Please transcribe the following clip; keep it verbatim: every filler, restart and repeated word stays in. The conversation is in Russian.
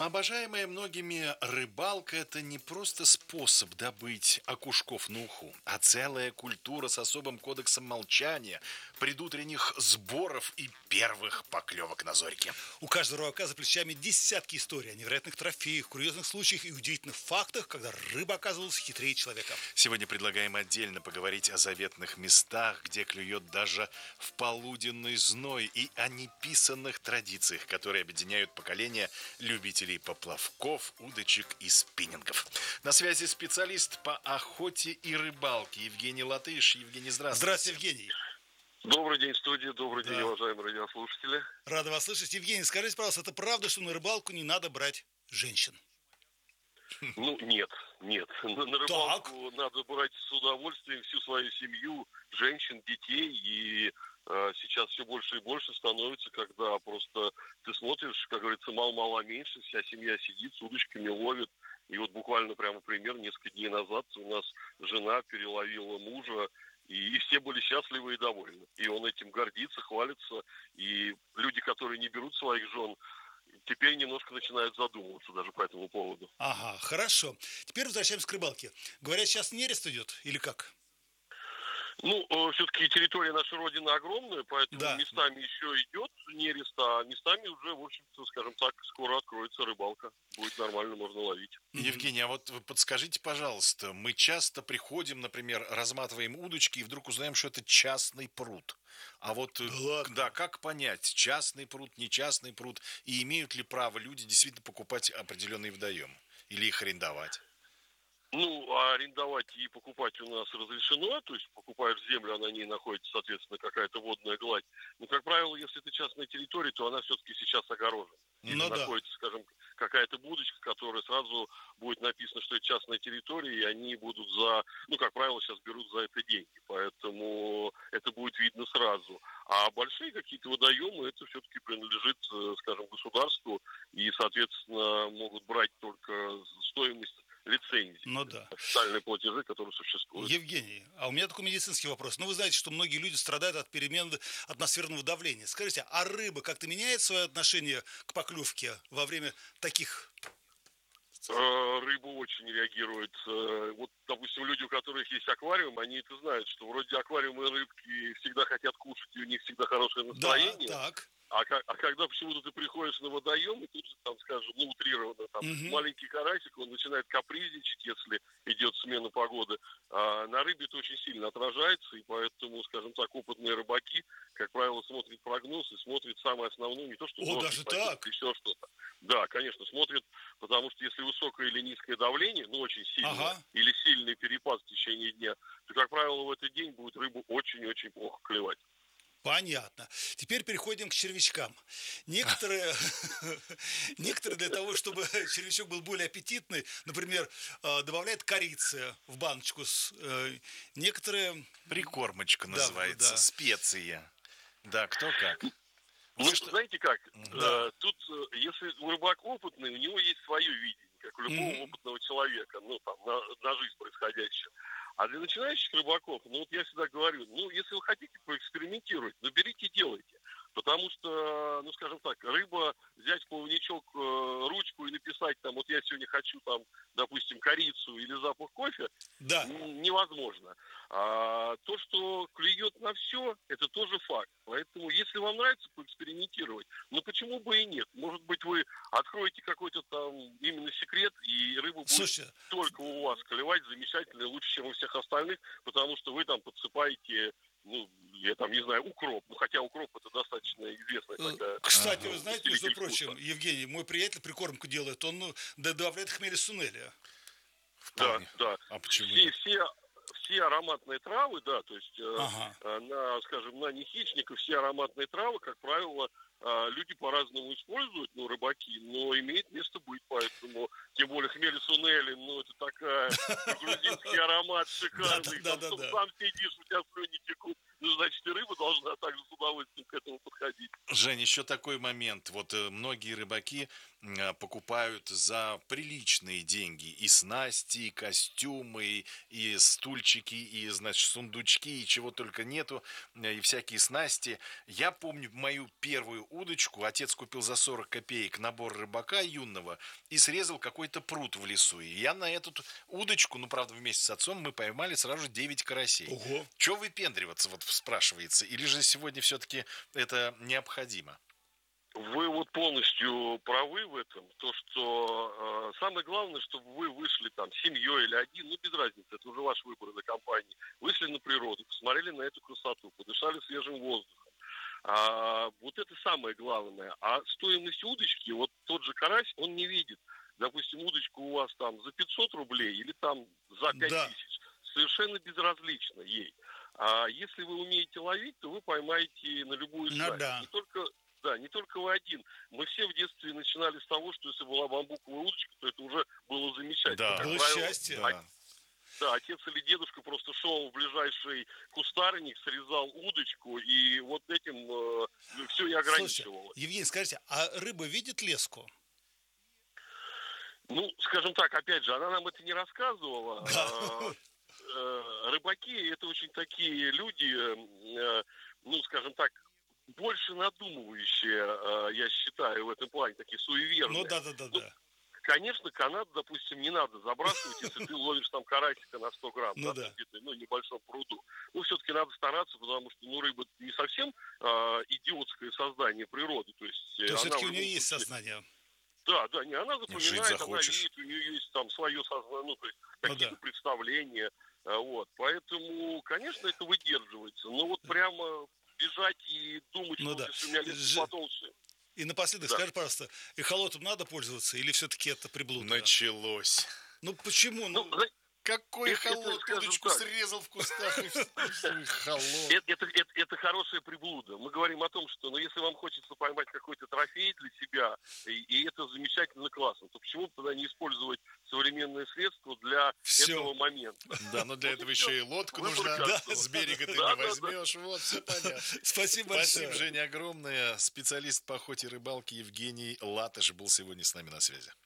Обожаемая многими рыбалка – это не просто способ добыть окушков на уху, а целая культура с особым кодексом молчания, предутренних сборов и первых поклевок на зорьке. У каждого рыбака за плечами десятки историй о невероятных трофеях, курьезных случаях и удивительных фактах, когда рыба оказывалась хитрее человека. Сегодня предлагаем отдельно поговорить о заветных местах, где клюет даже в полуденный зной, и о неписанных традициях, которые объединяют поколения любителей поплавков, удочек и спиннингов. На связи специалист по охоте и рыбалке Евгений Латыш. Евгений, здравствуйте. Здравствуйте, Евгений. Добрый день, студия, добрый Да. день, уважаемые радиослушатели. Рада вас слышать. Евгений, скажите, пожалуйста, это правда, что на рыбалку не надо брать женщин? Ну, нет, нет. На, на рыбалку надо брать с удовольствием всю свою семью, женщин, детей. И э, сейчас все больше и больше становится, когда просто ты смотришь, как говорится, мало-мало меньше, вся семья сидит с удочками, ловит. И вот буквально прямо пример, несколько дней назад у нас жена переловила мужа, и все были счастливы и довольны. И он этим гордится, хвалится. И люди, которые не берут своих жен, теперь немножко начинают задумываться даже по этому поводу. Ага, хорошо. Теперь возвращаемся к рыбалке. Говорят, сейчас нерест идет или как? Ну, э, все-таки территория нашей Родины огромная, поэтому Да. местами еще идет нерест, а местами уже, в общем-то, скажем так, скоро откроется рыбалка. Будет нормально, можно ловить. Евгений, а вот вы подскажите, пожалуйста, мы часто приходим, например, разматываем удочки и вдруг узнаем, что это частный пруд. А вот, э, Да ладно? да, как понять, частный пруд, не частный пруд, и имеют ли право люди действительно покупать определенные водоемы или их арендовать? Ну, а арендовать и покупать у нас разрешено, то есть покупаешь землю, а на ней находится, соответственно, какая-то водная гладь. Но, как правило, если это частная территория, то она все-таки сейчас огорожена. Или Ну да. находится, скажем, какая-то будочка, которая сразу будет написано, что это частная территория, и они будут за, ну, как правило, сейчас берут за это деньги. Поэтому это будет видно сразу. А большие какие-то водоемы, это все-таки принадлежит, э, скажем, государству, и, соответственно, могут брать только стоимость лицензии. Ну да. Официальные платежи, которые существуют. Евгений, а у меня такой медицинский вопрос. Ну, вы знаете, что многие люди страдают от перемен атмосферного давления. Скажите, а рыба как-то меняет свое отношение к поклевке во время таких? Э, Рыба очень реагирует. Э, Вот, допустим, люди, у которых есть аквариум, они это знают, что вроде аквариумы рыбки всегда хотят кушать, и у них всегда хорошее Да, настроение. так. А, ка- а когда почему-то ты приходишь на водоем, и тут же, там, скажем, ну, утрированно, там, Мгм. маленький карасик, он начинает капризничать, если идет смена погоды. А на рыбе это очень сильно отражается, и поэтому, скажем так, опытные рыбаки, как правило, смотрят прогноз и смотрят самое основное, не то, что О, дождь даже пойдет, так? еще что-то. Да, конечно, смотрят, потому что если высокое или низкое давление, ну, очень сильное, Ага. или сильный перепад в течение дня, то, как правило, в этот день будет рыбу очень-очень плохо клевать. Понятно. Теперь переходим к червячкам. Некоторые, некоторые для того, чтобы червячок был более аппетитный, например, э, добавляют корицы в баночку. С, э, некоторые... Прикормочка Да, называется, да. специя. Да, кто как. Ну, Вы что- знаете как, Да. э, тут, э, если рыбак опытный, у него есть свое видение, как у любого Мгм. опытного человека, ну, там, на, на жизнь происходящую. А для начинающих рыбаков, ну, вот я всегда говорю, ну, если вы хотите поэкспериментировать, ну, берите и делайте. Потому что, ну, скажем так, рыба, взять плавничок, э, ручку и написать, там, вот я сегодня хочу, там, допустим, корицу или запах кофе, Да. н- невозможно. А то, что клюет на все, это тоже факт. Поэтому, если вам нравится поэкспериментировать, ну почему бы и нет? Может быть, вы откроете какой-то там именно секрет, и рыба будет Слушайте, только у вас клевать замечательно, лучше, чем у всех остальных, потому что вы там подсыпаете, ну, я там не знаю, укроп. Ну, хотя укроп это достаточно известная э, такая. кстати, ну, вы знаете, между усилитель прочим, вкуса. Евгений, мой приятель прикормку делает, он ну, д- добавляет хмели сунели. Да, Вполне. да. А почему Все, нет? все, все ароматные травы, да, то есть э, Ага. э, на, скажем, на нехищников все ароматные травы, как правило, э, люди по-разному используют, ну, рыбаки, но имеет место быть, поэтому, тем более хмели сунели, ну, это такая ну, грузинский аромат шикарный, Да, да, там да, сам- да. сам сидишь, у тебя слюни текут, ну, значит, и рыба должна также с удовольствием к этому подходить. Жень, еще такой момент. Вот э, многие рыбаки э, покупают за приличные деньги и снасти, и костюмы, и, и стульчики, и, значит, сундучки, и чего только нету, э, и всякие снасти. Я помню мою первую удочку. Отец купил за сорок копеек набор рыбака юного и срезал какой-то пруд в лесу. И я на эту удочку, ну, правда, вместе с отцом мы поймали сразу девять карасей. Ого. Чего выпендриваться, вот спрашивается? Или же сегодня все-таки это необходимо? Вы вот полностью правы в этом. То, что э, самое главное, чтобы вы вышли там с семьей или один, ну без разницы, это уже ваш выбор для компании. Вышли на природу, посмотрели на эту красоту, подышали свежим воздухом. А, вот это самое главное. А стоимость удочки, вот тот же карась, он не видит. Допустим, удочка у вас там за пятьсот рублей или там за пять Да. тысяч. Совершенно безразлично ей. А если вы умеете ловить, то вы поймаете на любую Ну снасть. да. Не только, да, не только вы один. Мы все в детстве начинали с того, что если была бамбуковая удочка, то это уже было замечательно. Да. Как Было правило, счастье. Да. да, отец или дедушка просто шел в ближайший кустарник, срезал удочку, и вот этим э, все и Слушайте, ограничивалось. Евгений, скажите, а рыба видит леску? Ну, скажем так, опять же, она нам это не рассказывала. Да. А, э, Рыбаки — это очень такие люди, э, ну, скажем так, больше надумывающие, э, я считаю, в этом плане, такие суеверные. Ну да, да, да, Ну, да. Конечно, канат, допустим, не надо забрасывать, если ты ловишь там карасика на сто грамм, Ну да, да. где-то, ну, небольшом пруду. Ну, все-таки надо стараться, потому что, ну, рыба не совсем э, идиотское создание природы. То есть, э, То есть она все-таки в у нее любом есть случае- сознание. Да, да, не, она Жить запоминает, она захочешь. видит, у нее есть там свое сознание, ну, то есть Ну какие-то да. представления, э, вот. Поэтому, конечно, это выдерживается. Но вот прямо бежать и думать, Ну что да. вот если у меня лес Ж- потолще. И напоследок, Да. скажи, пожалуйста, эхолотом надо пользоваться или все-таки это приблуда? Началось. Ну почему? Ну, Ну, зна- Какой Это- это, холод, скажем удочку так. срезал в кустах и все, и холод. Это, это, это, это хорошая приблуда. Мы говорим о том, что ну, если вам хочется поймать какой-то трофей для себя, и, и это замечательно классно, то почему бы тогда не использовать современные средства для Всё. этого момента? Да, но для Вот этого и еще всё. и лодку Выбор нужна. каждого. С берега ты Да, не да, да. возьмешь. Вот, все понятно. спасибо большое. Спасибо, Женя, огромное. Специалист по охоте и рыбалке Евгений Латыш был сегодня с нами на связи.